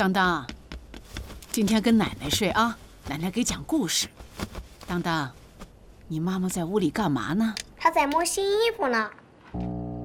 当当，今天跟奶奶睡啊，奶奶给讲故事。当当，你妈妈在屋里干嘛呢？ 她在摸新衣服呢。